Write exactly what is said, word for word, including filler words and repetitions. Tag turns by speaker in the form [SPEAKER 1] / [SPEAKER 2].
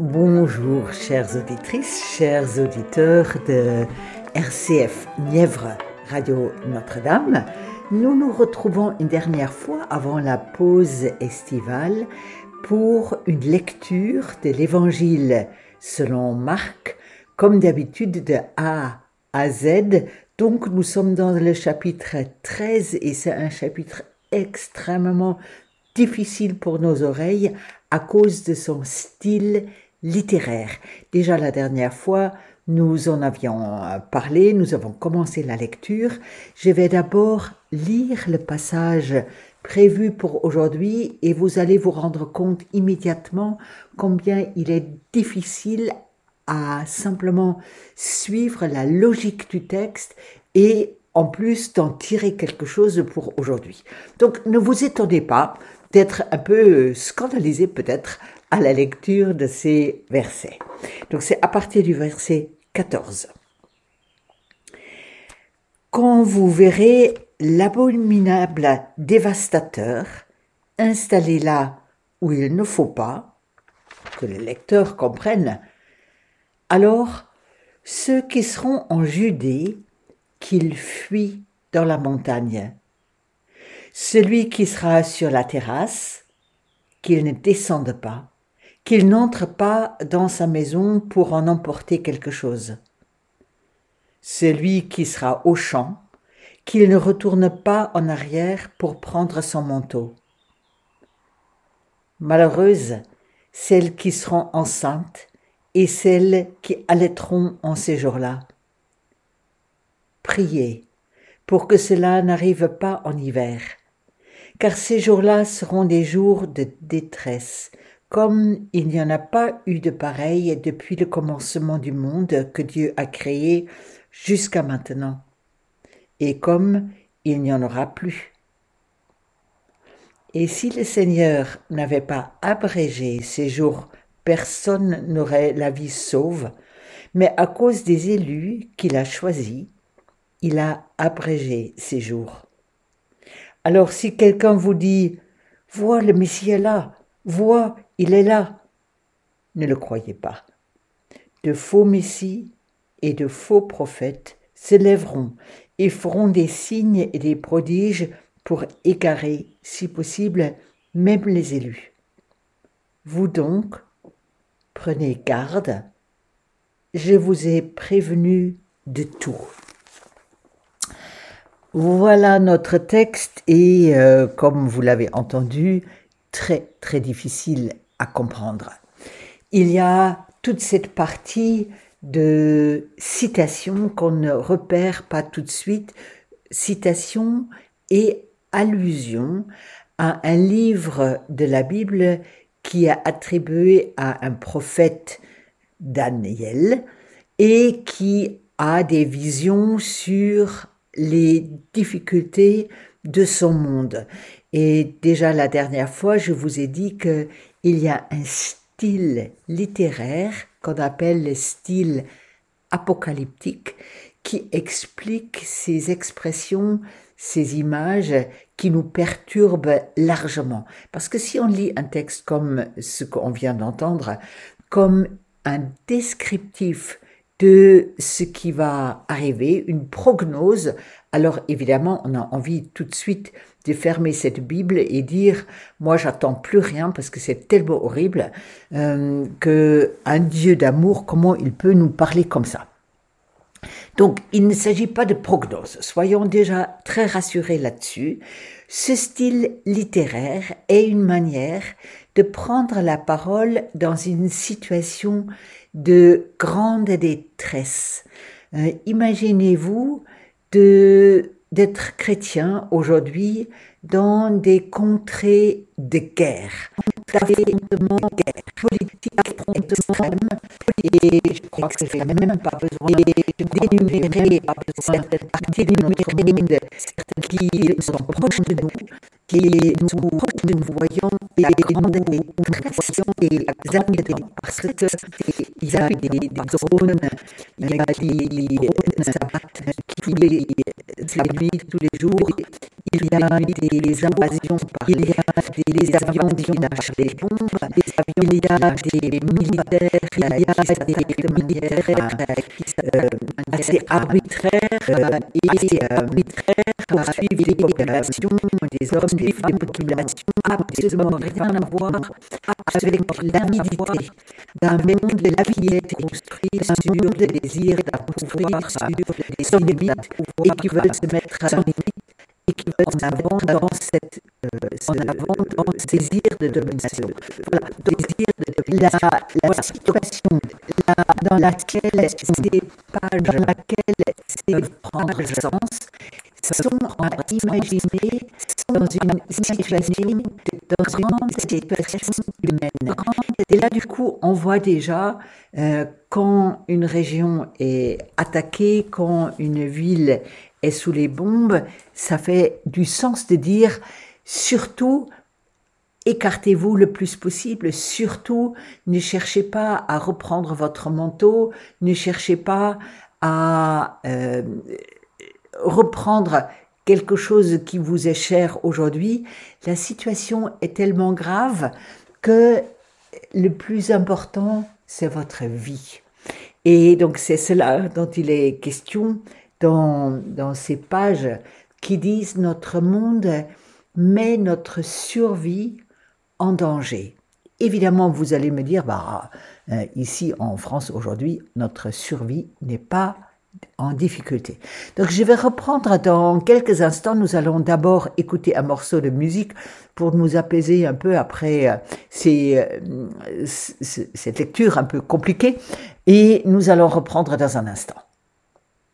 [SPEAKER 1] Bonjour chères auditrices, chers auditeurs de R C F Nièvre Radio Notre-Dame. Nous nous retrouvons une dernière fois avant la pause estivale pour une lecture de l'Évangile selon Marc, comme d'habitude de A à Z. Donc nous sommes dans le chapitre treize et c'est un chapitre extrêmement difficile pour nos oreilles à cause de son style littéraire. Déjà la dernière fois, nous en avions parlé, nous avons commencé la lecture. Je vais d'abord lire le passage prévu pour aujourd'hui et vous allez vous rendre compte immédiatement combien il est difficile à simplement suivre la logique du texte et en plus d'en tirer quelque chose pour aujourd'hui. Donc ne vous étonnez pas d'être un peu scandalisé peut-être à la lecture de ces versets. Donc c'est à partir du verset quatorze. Quand vous verrez l'abominable dévastateur installé là où il ne faut pas, que le lecteur comprenne, alors ceux qui seront en Judée, qu'ils fuient dans la montagne. Celui qui sera sur la terrasse, qu'il ne descende pas, qu'il n'entre pas dans sa maison pour en emporter quelque chose. Celui qui sera au champ, qu'il ne retourne pas en arrière pour prendre son manteau. Malheureuses celles qui seront enceintes et celles qui allaiteront en ces jours-là. Priez pour que cela n'arrive pas en hiver, car ces jours-là seront des jours de détresse, comme il n'y en a pas eu de pareil depuis le commencement du monde que Dieu a créé jusqu'à maintenant, et comme il n'y en aura plus. Et si le Seigneur n'avait pas abrégé ces jours, personne n'aurait la vie sauve, mais à cause des élus qu'il a choisis, il a abrégé ces jours. Alors si quelqu'un vous dit « Vois, le Messie est là, vois, il est là », ne le croyez pas. De faux messies et de faux prophètes se lèveront et feront des signes et des prodiges pour égarer, si possible, même les élus. Vous donc, prenez garde, je vous ai prévenu de tout. Voilà notre texte et, euh, comme vous l'avez entendu, très très difficile à comprendre. Il y a toute cette partie de citation qu'on ne repère pas tout de suite, citation et allusion à un livre de la Bible qui est attribué à un prophète Daniel et qui a des visions sur les difficultés de son monde. Et déjà la dernière fois, je vous ai dit qu'il y a un style littéraire qu'on appelle le style apocalyptique qui explique ces expressions, ces images qui nous perturbent largement. Parce que si on lit un texte comme ce qu'on vient d'entendre, comme un descriptif de ce qui va arriver, une prognose, alors évidemment on a envie tout de suite de fermer cette Bible et dire « moi j'attends plus rien parce que c'est tellement horrible euh, qu'un Dieu d'amour, comment il peut nous parler comme ça ?» Donc il ne s'agit pas de prognose, soyons déjà très rassurés là-dessus. Ce style littéraire est une manière de prendre la parole dans une situation de grande détresse. Euh, imaginez-vous de, d'être chrétien aujourd'hui dans des contrées de guerre, d'affrontements politiques extrêmes, et je crois que je n'ai même pas besoin d'énumérer certaines parties de notre monde qui sont proches de nous, qui nous, nous voyons la grande dépression et l'anxiété, parce qu'il y a des, des drones, il y a des, des drones s'abattent tous les, la nuit, tous les jours, il y a des invasions par il y a des avions qui lâchent des bombes, il y a des militaires, il y a des actes militaires euh, assez arbitraires euh, et euh, poursuivent des populations, des hommes, des femmes, des populations absolument rien à voir avec l'avidité d'un monde qui est construit sur le désir d'appauvrir, sur son limite, et qui veulent se mettre à son limite, et qui veulent en avant dans cette, euh, en avant dans ce désir de domination. Voilà, désir de la, la situation la, dans laquelle ces pages, dans laquelle ces prendre sens, sont à imaginer dans une situation, dans une situation humaine. Et là, du coup, on voit déjà euh, quand une région est attaquée, quand une ville est sous les bombes, ça fait du sens de dire surtout écartez-vous le plus possible, surtout ne cherchez pas à reprendre votre manteau, ne cherchez pas à euh, reprendre quelque chose qui vous est cher aujourd'hui. La situation est tellement grave que le plus important, c'est votre vie. Et donc c'est cela dont il est question dans, dans ces pages qui disent notre monde met notre survie en danger. Évidemment, vous allez me dire, bah, euh, ici en France aujourd'hui, notre survie n'est pas en difficulté. Donc je vais reprendre dans quelques instants. Nous allons d'abord écouter un morceau de musique pour nous apaiser un peu après euh, ces, euh, cette lecture un peu compliquée, et nous allons reprendre dans un instant.